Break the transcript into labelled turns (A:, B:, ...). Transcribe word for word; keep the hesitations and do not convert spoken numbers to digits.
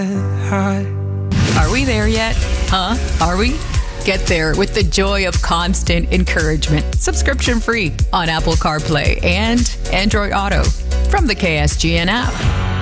A: get high.
B: Are we there yet? Huh? Are we? Get there with the joy of constant encouragement. Subscription free on Apple CarPlay and Android Auto from the K S G N app.